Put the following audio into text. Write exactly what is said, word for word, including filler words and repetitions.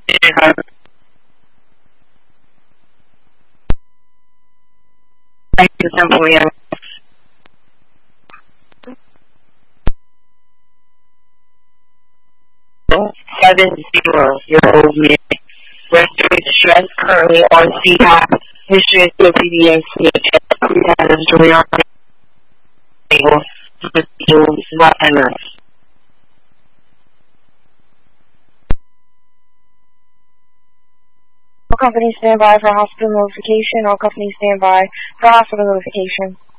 seven zero year old man. Respiratory distress currently on C PAP. History of C O P D and C H S. Predators join our table. What and nurse. All companies stand by for hospital notification. All companies stand by for hospital notification.